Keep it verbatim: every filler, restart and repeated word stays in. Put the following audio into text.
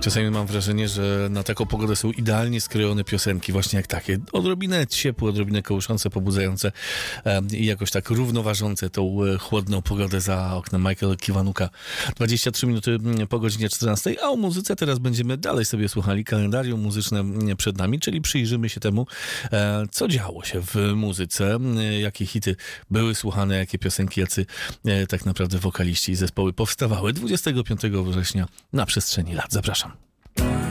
Czasami mam wrażenie, że na taką pogodę są idealnie skrojone piosenki, właśnie jak takie. Odrobinę ciepłe, odrobinę kołyszące, pobudzające e, i jakoś tak równoważące tą e, chłodną pogodę za oknem. Michael Kiwanuka. dwadzieścia trzy minuty po godzinie czternastej, a o muzyce teraz będziemy dalej sobie słuchali. Kalendarium muzyczne przed nami, czyli przyjrzymy się temu, e, co działo się w muzyce, e, jakie hity były słuchane, jakie piosenki, jacy e, tak naprawdę wokaliści i zespoły powstawały dwudziestego piątego września na przestrzeni lat. Zapraszam.